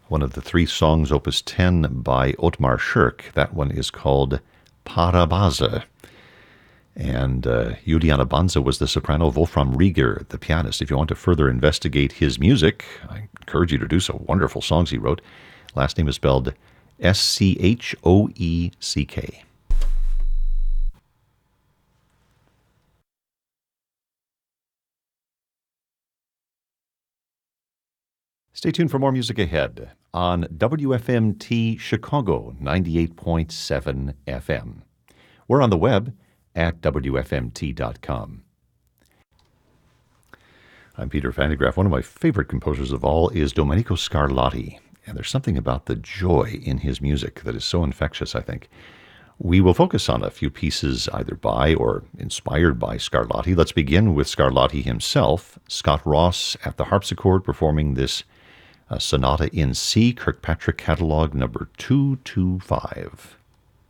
one of the three songs, Opus 10 by Ottmar Schirk. That one is called Parabaza. And Juliana Banza was the soprano, Wolfram Rieger, the pianist. If you want to further investigate his music, I encourage you to do so. Wonderful songs he wrote. Last name is spelled Schoeck. Stay tuned for more music ahead on WFMT Chicago 98.7 FM. We're on the web at WFMT.com. I'm Peter Vandegraff. One of my favorite composers of all is Domenico Scarlatti, and there's something about the joy in his music that is so infectious, I think. We will focus on a few pieces either by or inspired by Scarlatti. Let's begin with Scarlatti himself, Scott Ross at the harpsichord performing this Sonata in C, Kirkpatrick Catalog number 225.